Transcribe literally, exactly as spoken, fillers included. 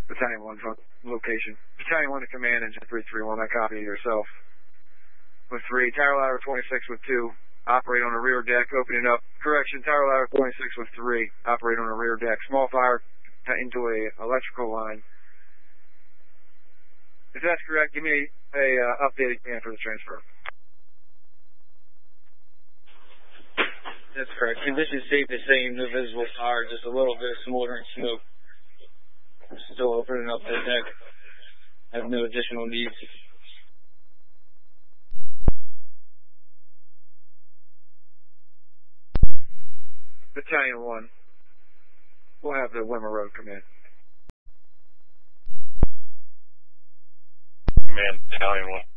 Battalion one from location. Battalion one to command, engine three three one, I copy yourself. With three, tower ladder twenty-six with two, operate on the rear deck, opening up. Correction, tower ladder twenty-six with three, operate on the rear deck. Small fire into a electrical line. If that's correct, give me a uh, updated plan for the transfer. That's correct. Conditions stayed the same, no visible fire, just a little bit of smoldering smoke. I'm still opening up the deck. I have no additional needs. Battalion one, we'll have the Wimmer Road come in. Command, Battalion one.